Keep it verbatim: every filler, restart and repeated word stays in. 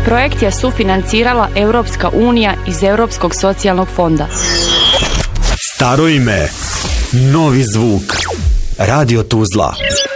Projekt je sufinancirala Europska unija iz Europskog socijalnog fonda. Staro ime, novi zvuk. Radio Tuzla.